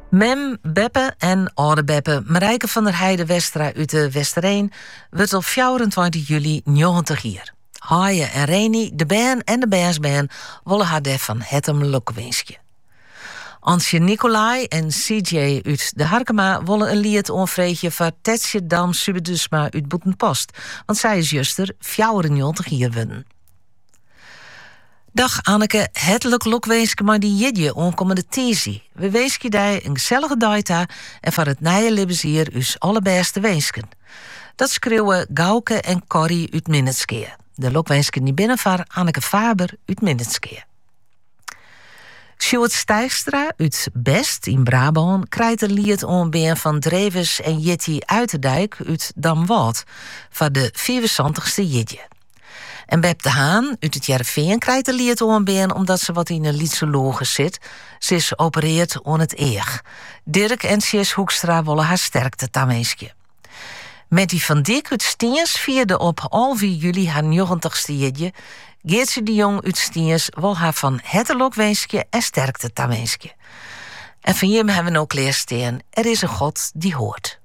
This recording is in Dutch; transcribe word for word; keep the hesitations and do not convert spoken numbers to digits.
Mem, Beppe en oude Beppe Marijke van der Heijden Westra uit de Westereen wordt op vierentwintig juli negentig jaar. Haaien en Reni, de band en de bandsband willen haar def van het hem lukwenskje. Ansje Nicolai en C J uit de Harkema willen een lied onvreetje van Tetje Dam Subedusma uit Boetenpost, want zij is juster vierennegentig jaar worden. Dag Anneke, hartelijk lukwenske maar die jidje onkomende tizi. We wensen je een gezellige dag en van het nieuwe levensjaar us allerbeste wensken. Dat schreeuwen Gauke en Corrie uit Minnetskeer. De lukwenske niet binnen van Anneke Faber uit Minnetskeer. Sjoerd Stijgstra uit Best in Brabant krijgt een lied onbeen van Drevers en Jetty Uiterdijk uit Damwald van de vierenzwantigste jidje. En Beb de Haan uit het Jerveen krijgt een lied onbeen omdat ze wat in een lietsologe zit. Ze is opereert on het eeg. Dirk en Cies Hoekstra willen haar sterkte tameesje. Met die van Dick uit Stiens vierde op half juli haar negentigste jidje. Geertje de Jong uit Stiens wil haar van het lokweesje en sterkte tameesje. En van hem hebben we ook leersteen. Er is een God die hoort.